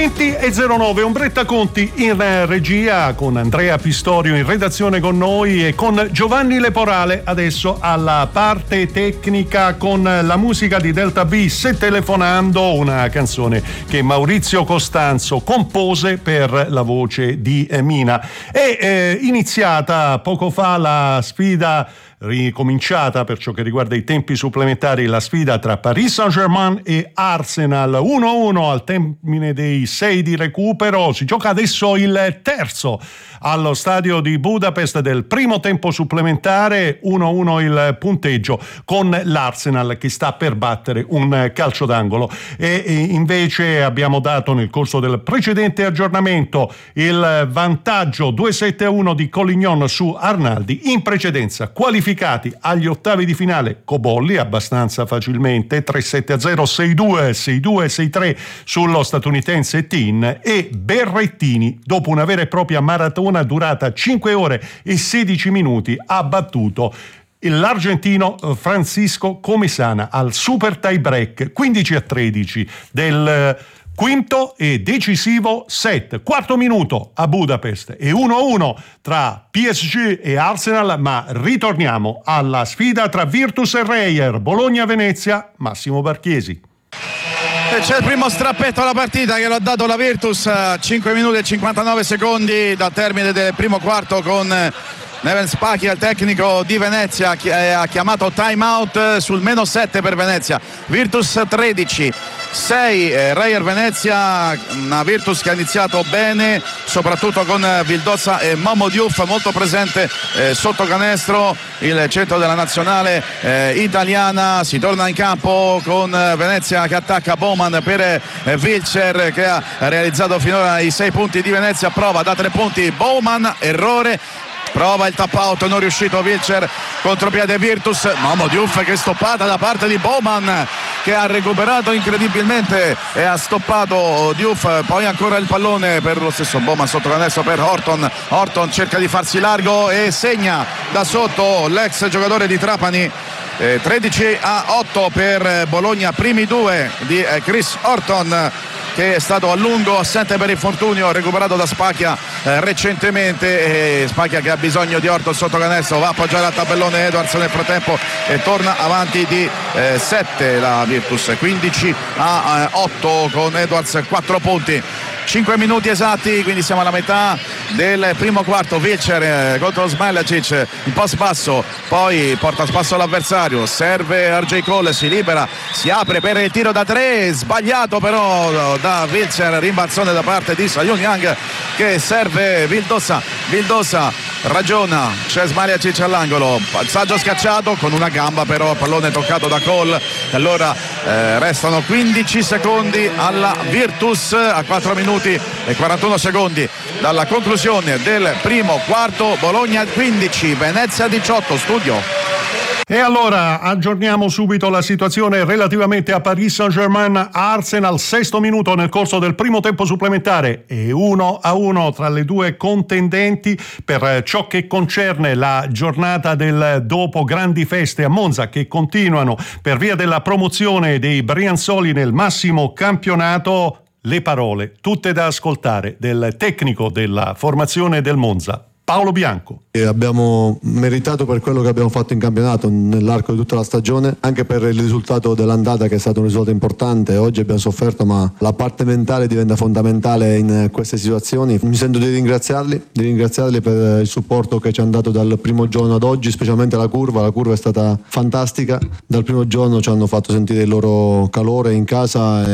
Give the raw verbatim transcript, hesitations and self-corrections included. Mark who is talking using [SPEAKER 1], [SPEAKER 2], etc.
[SPEAKER 1] venti e zero nove. Ombretta Conti in regia, con Andrea Pistorio in redazione con noi e con Giovanni Leporale adesso alla parte tecnica con la musica di Delta B, Se telefonando, una canzone che Maurizio Costanzo compose per la voce di Mina. È eh, iniziata poco fa la sfida, ricominciata per ciò che riguarda i tempi supplementari, la sfida tra Paris Saint-Germain e Arsenal, uno a uno al termine dei sei di recupero. Si gioca adesso il terzo allo stadio di Budapest del primo tempo supplementare, uno a uno il punteggio, con l'Arsenal che sta per battere un calcio d'angolo. E, e invece abbiamo dato nel corso del precedente aggiornamento il vantaggio due sette a uno di Collignon su Arnaldi, in precedenza qualificati agli ottavi di finale Cobolli abbastanza facilmente, tre sette a zero, sei due, sei due, sei tre sullo statunitense Tin, e Berrettini, dopo una vera e propria maratona durata cinque ore e sedici minuti, ha battuto l'argentino Francisco Comisana al super tie break quindici a tredici del quinto e decisivo set. Quarto minuto a Budapest e uno a uno tra P S G e Arsenal, ma ritorniamo alla sfida tra Virtus e Reyer. Bologna-Venezia, Massimo Barchiesi.
[SPEAKER 2] E c'è il primo strappetto alla partita che l'ha dato la Virtus, cinque minuti e cinquantanove secondi dal termine del primo quarto, con Neven Spacchi, il tecnico di Venezia, che ha chiamato time out sul meno sette per Venezia. Virtus tredici sei, eh, Reyer Venezia, una Virtus che ha iniziato bene, soprattutto con Vildoza e Momo Diouf molto presente eh, sotto canestro, il centro della nazionale eh, italiana. Si torna in campo con Venezia che attacca Bowman per eh, Wilcher, che ha realizzato finora i sei punti di Venezia. Prova da tre punti Bowman, errore. Prova il tap out, non riuscito Wilcher, contropiede Virtus, Momo Diouf che stoppata da parte di Bowman, che ha recuperato incredibilmente e ha stoppato Diouf. Poi ancora il pallone per lo stesso Bowman sotto canestro per Horton. Horton cerca di farsi largo e segna da sotto l'ex giocatore di Trapani. eh, tredici a otto per Bologna, primi due di eh, Chris Horton, che è stato a lungo assente per infortunio, recuperato da Spacchia eh, recentemente. E Spacchia che ha bisogno di Horton sotto canestro, va a appoggiare al tabellone Edwards nel frattempo e torna avanti di eh, sette la Virtus, quindici a otto con Edwards quattro punti. cinque minuti esatti, quindi siamo alla metà del primo quarto. Wilcher eh, contro Smailacic, in post basso, poi porta a spasso l'avversario, serve R J Cole, si libera, si apre per il tiro da tre, sbagliato però da Wilcher, rimbalzone da parte di Sayun Yang che serve Vildosa. Vildosa ragiona, c'è Smailacic all'angolo, passaggio scacciato con una gamba, però pallone toccato da Cole. Allora eh, restano quindici secondi alla Virtus, a quattro minuti e quarantuno secondi dalla conclusione del primo quarto. Bologna quindici, Venezia diciotto. Studio.
[SPEAKER 1] E allora aggiorniamo subito la situazione relativamente a Paris Saint-Germain Arsenal, sesto minuto nel corso del primo tempo supplementare e uno a uno tra le due contendenti per ciò che concerne la giornata del dopo grandi feste a Monza, che continuano per via della promozione dei Brianzoli nel massimo campionato. Le parole, tutte da ascoltare, del tecnico della formazione del Monza, Paolo Bianco.
[SPEAKER 3] E abbiamo meritato per quello che abbiamo fatto in campionato nell'arco di tutta la stagione, anche per il risultato dell'andata che è stato un risultato importante. Oggi abbiamo sofferto, ma la parte mentale diventa fondamentale in queste situazioni. Mi sento di ringraziarli, di ringraziarli per il supporto che ci hanno dato dal primo giorno ad oggi, specialmente la curva. La curva è stata fantastica, dal primo giorno ci hanno fatto sentire il loro calore in casa